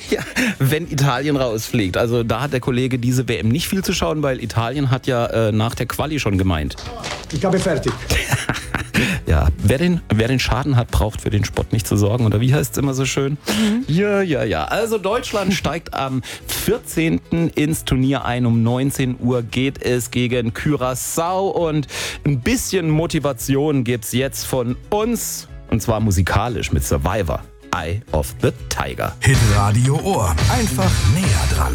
Ja, wenn Italien rausfliegt. Also da hat der Kollege diese WM nicht viel zu schauen, weil Italien hat ja nach der Quali schon gemeint. Ich habe fertig. Ja, wer den Schaden hat, braucht für den Spott nicht zu sorgen. Oder wie heißt es immer so schön? Ja. Also Deutschland steigt am 14. ins Turnier ein. Um 19 Uhr geht es gegen Curaçao. Und ein bisschen Motivation gibt's jetzt von uns. Und zwar musikalisch mit Survivor. Eye of the Tiger. Hitradio Ohr. Einfach näher dran.